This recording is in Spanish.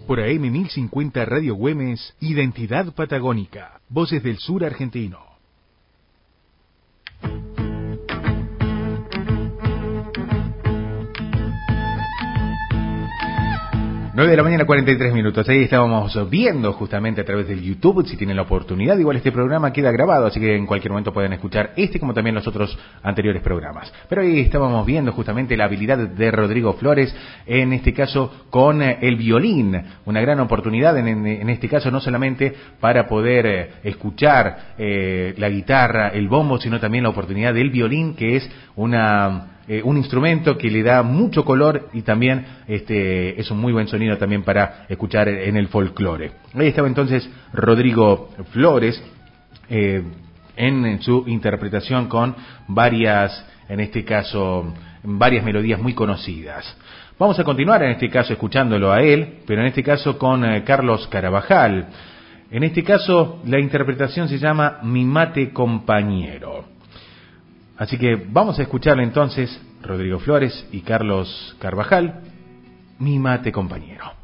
Por AM 1050 Radio Güemes, Identidad Patagónica. Voces del sur argentino. 9 de la mañana, 43 minutos. Ahí estábamos viendo justamente a través del YouTube, si tienen la oportunidad. Igual este programa queda grabado, así que en cualquier momento pueden escuchar este como también los otros anteriores programas. Pero ahí estábamos viendo justamente la habilidad de Rodrigo Flores, en este caso con el violín. Una gran oportunidad en este caso, no solamente para poder escuchar la guitarra, el bombo, sino también la oportunidad del violín, que es un instrumento que le da mucho color y también es un muy buen sonido también para escuchar en el folclore. Ahí estaba entonces Rodrigo Flores en su interpretación con varias, en este caso, varias melodías muy conocidas. Vamos a continuar en este caso escuchándolo a él, pero en este caso con Carlos Carabajal. En este caso la interpretación se llama Mi mate compañero. Así que vamos a escucharle entonces Rodrigo Flores y Carlos Carvajal, Mi mate compañero.